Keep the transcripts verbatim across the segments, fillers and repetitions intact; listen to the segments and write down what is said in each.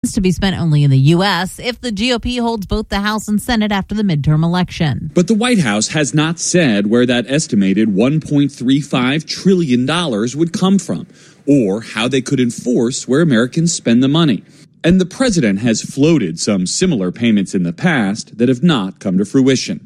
to be spent only in the U S if the G O P holds both the House and Senate after the midterm election. But the White House has not said where that estimated one point three five trillion dollars would come from, or how they could enforce where Americans spend the money. And the president has floated some similar payments in the past that have not come to fruition.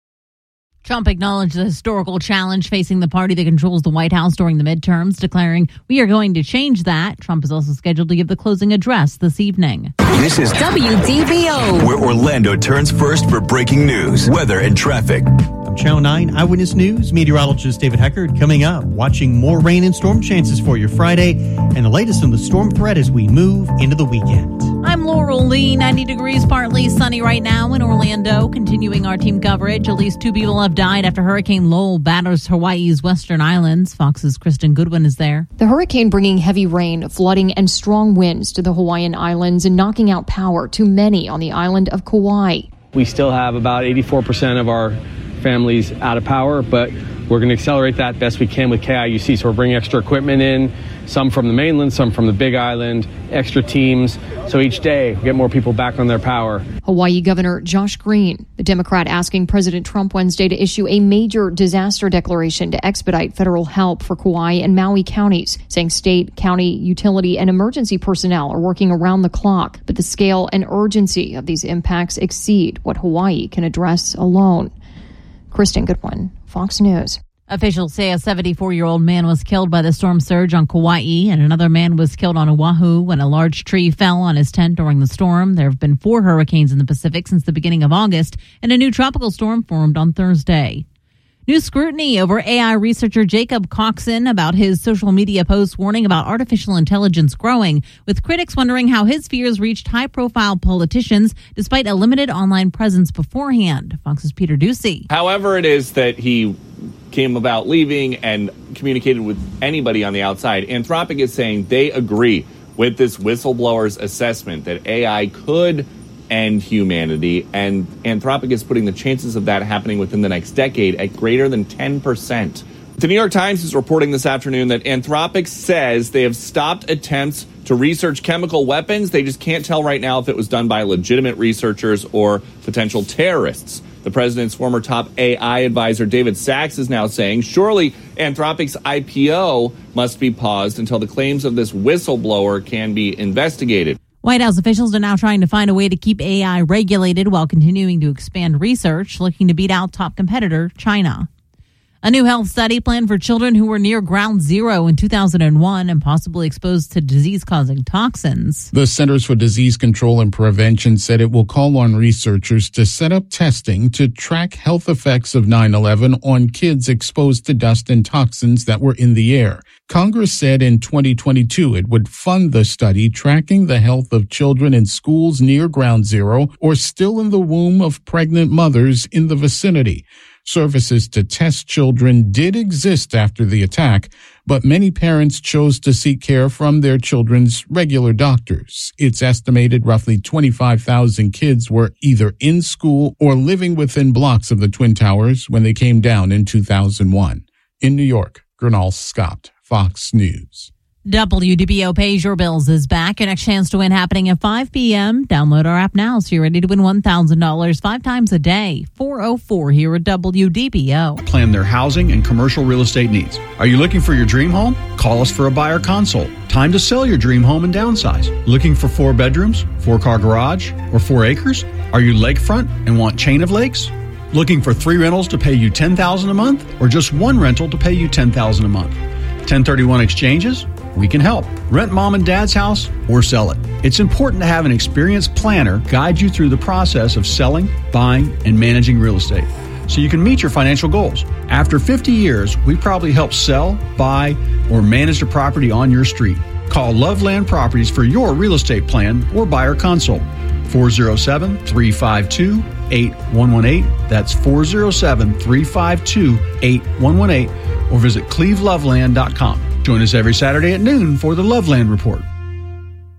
Trump acknowledged the historical challenge facing the party that controls the White House during the midterms, declaring, "We are going to change that." Trump is also scheduled to give the closing address this evening. This is W D B O, where Orlando turns first for breaking news, weather, and traffic. I'm Channel nine Eyewitness News meteorologist David Heckard. Coming up, watching more rain and storm chances for your Friday, and the latest on the storm threat as we move into the weekend. I'm Laurel Lee. ninety degrees, partly sunny right now in Orlando. Continuing our team coverage, at least two people have died after Hurricane Lowell batters Hawaii's western islands. Fox's Kristen Goodwin is there. The hurricane bringing heavy rain, flooding, and strong winds to the Hawaiian Islands and knocking out power to many on the island of Kauai. We still have about eighty-four percent of our families out of power, but we're going to accelerate that best we can with K I U C. So we're bringing extra equipment in, some from the mainland, some from the Big Island, extra teams. So each day we get more people back on their power. Hawaii Governor Josh Green, the Democrat, asking President Trump Wednesday to issue a major disaster declaration to expedite federal help for Kauai and Maui counties, saying state, county, utility, and emergency personnel are working around the clock. But the scale and urgency of these impacts exceed what Hawaii can address alone. Kristen Goodwin, Fox News. Officials say a seventy-four-year-old man was killed by the storm surge on Kauai, and another man was killed on Oahu when a large tree fell on his tent during the storm. There have been four hurricanes in the Pacific since the beginning of August, and a new tropical storm formed on Thursday. New scrutiny over A I researcher Jacob Coxon about his social media posts warning about artificial intelligence growing, with critics wondering how his fears reached high-profile politicians despite a limited online presence beforehand. Fox's Peter Ducey. However it is that he came about leaving and communicated with anybody on the outside, Anthropic is saying they agree with this whistleblower's assessment that A I could end humanity, and Anthropic is putting the chances of that happening within the next decade at greater than ten percent. The New York Times is reporting this afternoon that Anthropic says they have stopped attempts to research chemical weapons. They just can't tell right now if it was done by legitimate researchers or potential terrorists. The president's former top A I advisor, David Sachs, is now saying surely Anthropic's I P O must be paused until the claims of this whistleblower can be investigated. White House officials are now trying to find a way to keep A I regulated while continuing to expand research, looking to beat out top competitor China. A new health study planned for children who were near ground zero in two thousand one and possibly exposed to disease-causing toxins. The Centers for Disease Control and Prevention said it will call on researchers to set up testing to track health effects of nine eleven on kids exposed to dust and toxins that were in the air. Congress said in twenty twenty-two it would fund the study tracking the health of children in schools near ground zero or still in the womb of pregnant mothers in the vicinity. Services to test children did exist after the attack, but many parents chose to seek care from their children's regular doctors. It's estimated roughly twenty-five thousand kids were either in school or living within blocks of the Twin Towers when they came down in two thousand one. In New York, Gernal Scott, Fox News. W D B O Pays Your Bills is back. Your next chance to win happening at five p.m. Download our app now so you're ready to win one thousand dollars five times a day. four oh four here at W D B O. Plan their housing and commercial real estate needs. Are you looking for your dream home? Call us for a buyer consult. Time to sell your dream home and downsize. Looking for four bedrooms, four-car garage, or four acres? Are you lakefront and want chain of lakes? Looking for three rentals to pay you ten thousand dollars a month or just one rental to pay you ten thousand dollars a month? ten thirty-one exchanges? We can help. Rent mom and dad's house or sell it. It's important to have an experienced planner guide you through the process of selling, buying, and managing real estate so you can meet your financial goals. After fifty years, we probably help sell, buy, or manage the property on your street. Call Loveland Properties for your real estate plan or buyer consult. four oh seven, three five two, eight one one eight. That's four oh seven, three five two, eight one one eight. Or visit cleve loveland dot com. Join us every Saturday at noon for the Loveland Report.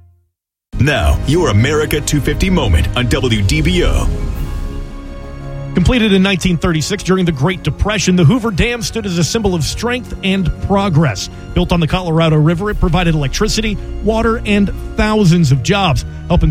Now, your America two fifty moment on W D B O. Completed in nineteen thirty-six during the Great Depression, the Hoover Dam stood as a symbol of strength and progress. Built on the Colorado River, it provided electricity, water, and thousands of jobs, helping